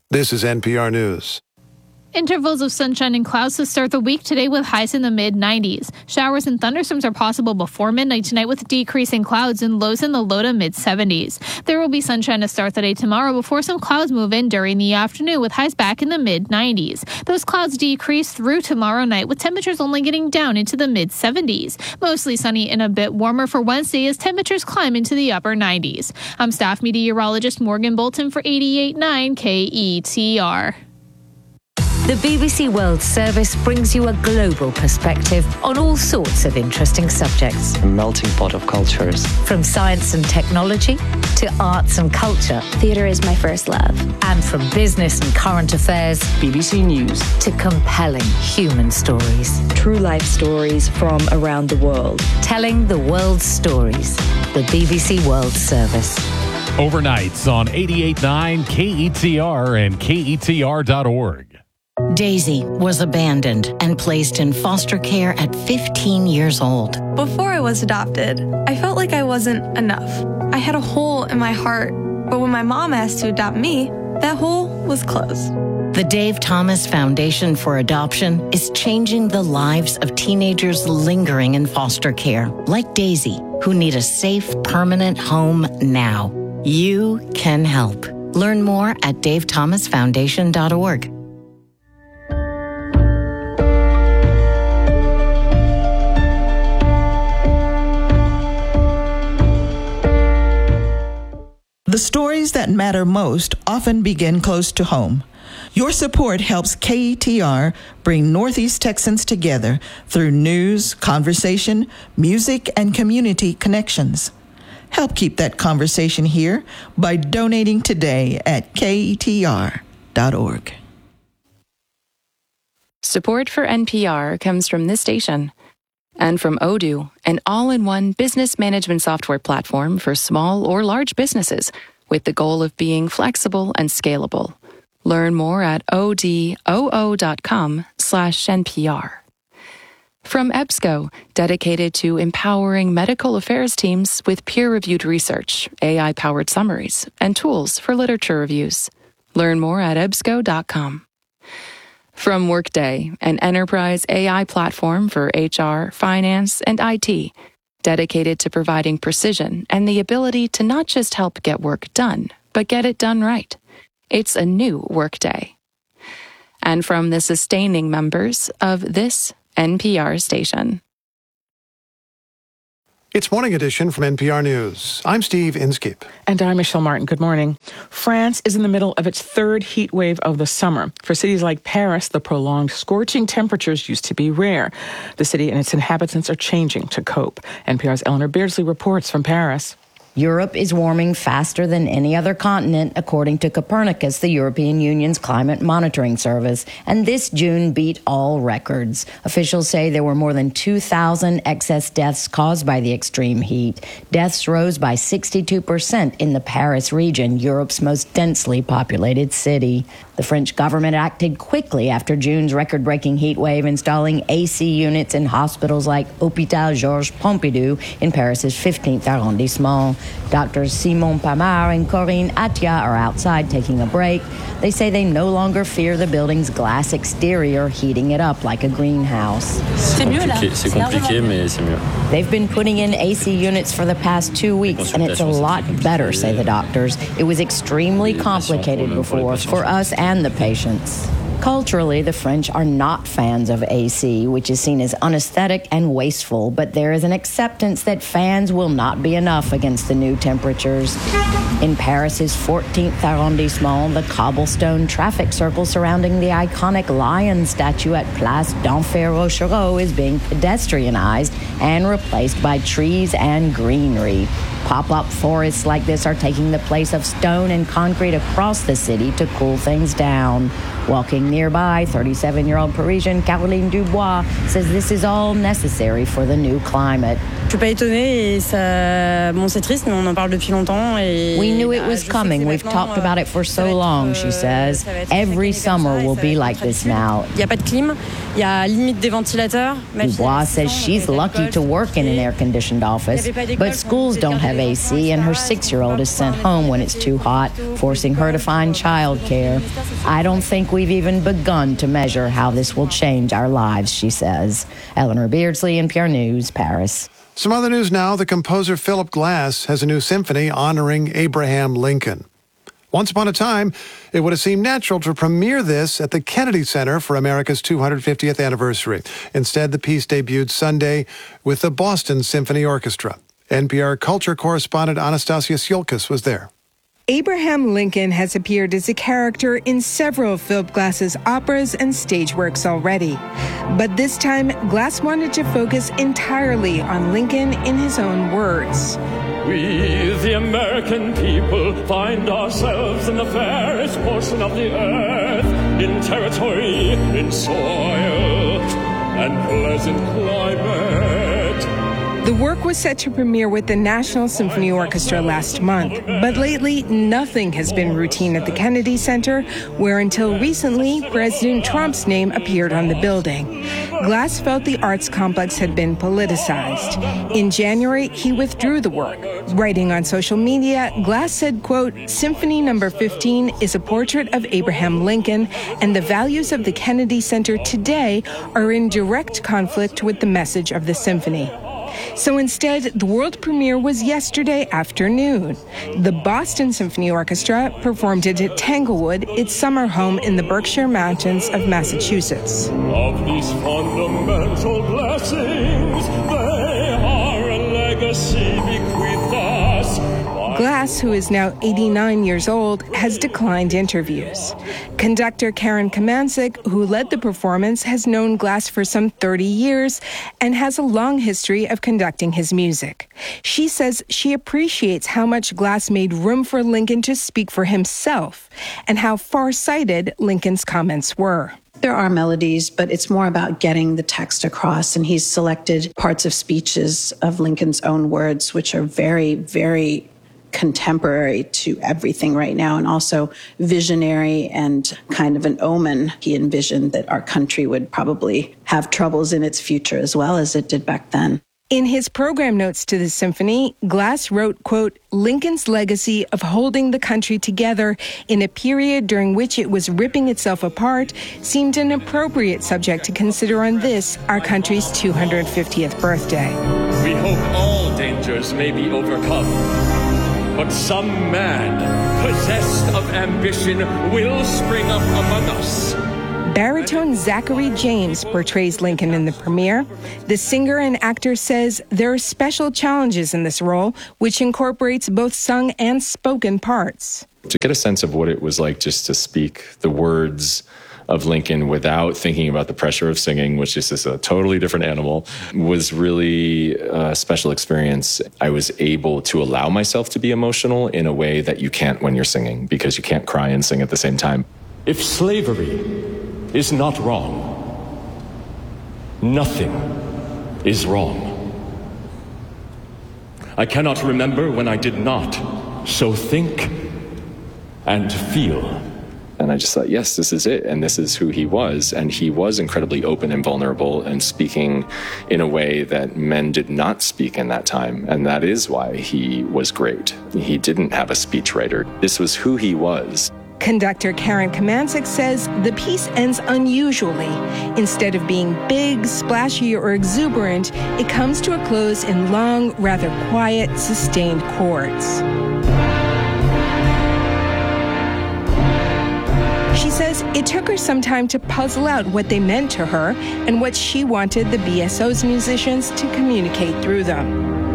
This is NPR News. Intervals of sunshine and clouds to start the week today with highs in the mid-90s. Showers and thunderstorms are possible before midnight tonight with decreasing clouds and lows in the low to mid-70s. There will be sunshine to start the day tomorrow before some clouds move in during the afternoon with highs back in the mid-90s. Those clouds decrease through tomorrow night with temperatures only getting down into the mid-70s. Mostly sunny and a bit warmer for Wednesday as temperatures climb into the upper 90s. I'm staff meteorologist Morgan Bolton for 88.9 KETR. The BBC World Service brings you a global perspective on all sorts of interesting subjects. A melting pot of cultures. From science and technology to arts and culture. Theatre is my first love. And from business and current affairs. BBC News. To compelling human stories. True life stories from around the world. Telling the world's stories. The BBC World Service. Overnights on 88.9 KETR and KETR.org. Daisy was abandoned and placed in foster care at 15 years old. Before I was adopted, I felt like I wasn't enough. I had a hole in my heart, but when my mom asked to adopt me, that hole was closed. The Dave Thomas Foundation for Adoption is changing the lives of teenagers lingering in foster care, like Daisy, who need a safe, permanent home now. You can help. Learn more at davethomasfoundation.org. The stories that matter most often begin close to home. Your support helps KETR bring Northeast Texans together through news, conversation, music, and community connections. Help keep that conversation here by donating today at KETR.org. Support for NPR comes from this station and from Odoo, an all-in-one business management software platform for small or large businesses with the goal of being flexible and scalable. Learn more at odoo.com/NPR. From EBSCO, dedicated to empowering medical affairs teams with peer-reviewed research, AI-powered summaries, and tools for literature reviews. Learn more at ebsco.com. From Workday, an enterprise AI platform for HR, finance, and IT, dedicated to providing precision and the ability to not just help get work done, but get it done right. It's a new Workday. And from the sustaining members of this NPR station. It's Morning Edition from NPR News. I'm Steve Inskeep. And I'm Michelle Martin. Good morning. France is in the middle of its third heat wave of the summer. For cities like Paris, the prolonged scorching temperatures used to be rare. The city and its inhabitants are changing to cope. NPR's Eleanor Beardsley reports from Paris. Europe is warming faster than any other continent, according to Copernicus, the European Union's climate monitoring service. And this June beat all records. Officials say there were more than 2,000 excess deaths caused by the extreme heat. Deaths rose by 62% in the Paris region, Europe's most densely populated city. The French government acted quickly after June's record-breaking heat wave, installing AC units in hospitals like Hôpital Georges Pompidou in Paris's 15th arrondissement. Doctors Simon Pamar and Corinne Atia are outside taking a break. They say they no longer fear the building's glass exterior heating it up like a greenhouse. C'est compliqué, mais c'est mieux. They've been putting in AC units for the past 2 weeks, and it's a lot better, say the doctors. It was extremely complicated before for us and the patients. Culturally, the French are not fans of AC, which is seen as unaesthetic and wasteful, but there is an acceptance that fans will not be enough against the new temperatures. In Paris's 14th arrondissement, the cobblestone traffic circle surrounding the iconic lion statue at Place d'Enfer Rochereau is being pedestrianized and replaced by trees and greenery. Pop-up forests like this are taking the place of stone and concrete across the city to cool things down. Walking nearby, 37-year-old Parisian Caroline Dubois says this is all necessary for the new climate. Je suis pas étonnée et ça, bon, c'est triste, mais on en parle depuis longtemps. We knew it was coming. We've talked about it for so long, she says. Every summer will be like this now. Il n'y a pas de clim, il y a limite des ventilateurs. Dubois says she's lucky to work in an air-conditioned office, but schools don't have have AC, and her 6-year-old is sent home when it's too hot, forcing her to find childcare. I don't think we've even begun to measure how this will change our lives, she says. Eleanor Beardsley, NPR News, Paris. Some other news now. The composer Philip Glass has a new symphony honoring Abraham Lincoln. Once upon a time, it would have seemed natural to premiere this at the Kennedy Center for America's 250th anniversary. Instead, the piece debuted Sunday with the Boston Symphony Orchestra. NPR culture correspondent Anastasia Siolkas was there. Abraham Lincoln has appeared as a character in several of Philip Glass's operas and stage works already. But this time, Glass wanted to focus entirely on Lincoln in his own words. We, the American people, find ourselves in the fairest portion of the earth, in territory, in soil, and pleasant climate. The work was set to premiere with the National Symphony Orchestra last month, but lately nothing has been routine at the Kennedy Center, where until recently President Trump's name appeared on the building. Glass felt the arts complex had been politicized. In January, he withdrew the work. Writing on social media, Glass said, quote, "Symphony number 15 is a portrait of Abraham Lincoln, and the values of the Kennedy Center today are in direct conflict with the message of the symphony." So instead, the world premiere was yesterday afternoon. The Boston Symphony Orchestra performed it at Tanglewood, its summer home in the Berkshire Mountains of Massachusetts. Of these fundamental blessings, they are a legacy bequeathed us. Glass, who is now 89 years old, has declined interviews. Conductor Karen Kamansik, who led the performance, has known Glass for some 30 years and has a long history of conducting his music. She says she appreciates how much Glass made room for Lincoln to speak for himself and how far-sighted Lincoln's comments were. There are melodies, but it's more about getting the text across, and he's selected parts of speeches of Lincoln's own words, which are very, very contemporary to everything right now, and also visionary and kind of an omen. He envisioned that our country would probably have troubles in its future as well as it did back then. In his program notes to the symphony, Glass wrote, quote, "Lincoln's legacy of holding the country together in a period during which it was ripping itself apart seemed an appropriate subject to consider on this, our country's 250th birthday." We hope all dangers may be overcome, but some man possessed of ambition will spring up among us. Baritone Zachary James portrays Lincoln in the premiere. The singer and actor says there are special challenges in this role, which incorporates both sung and spoken parts. To get a sense of what it was like just to speak the words of Lincoln without thinking about the pressure of singing, which is just a totally different animal, was really a special experience. I was able to allow myself to be emotional in a way that you can't when you're singing, because you can't cry and sing at the same time. If slavery is not wrong, nothing is wrong. I cannot remember when I did not so think and feel. And I just thought, yes, this is it. And this is who he was. And he was incredibly open and vulnerable and speaking in a way that men did not speak in that time. And that is why he was great. He didn't have a speechwriter. This was who he was. Conductor Karen Kamansik says the piece ends unusually. Instead of being big, splashy, or exuberant, it comes to a close in long, rather quiet, sustained chords. She says it took her some time to puzzle out what they meant to her and what she wanted the BSO's musicians to communicate through them.